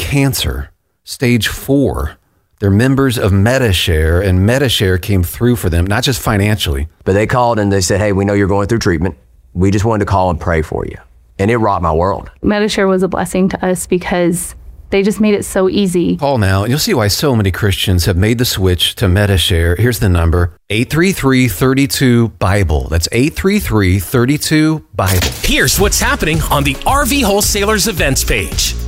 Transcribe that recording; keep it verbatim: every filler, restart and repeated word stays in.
cancer, stage four. They're members of Medi-Share, and Medi-Share came through for them, not just financially. But they called and they said, hey, we know you're going through treatment. We just wanted to call and pray for you. And it rocked my world. Medi-Share was a blessing to us because they just made it so easy. Call now, and you'll see why so many Christians have made the switch to Medi-Share. Here's the number, eight three three, three two, Bible. That's eight three three, three two, Bible. Here's what's happening on the R V Wholesalers events page.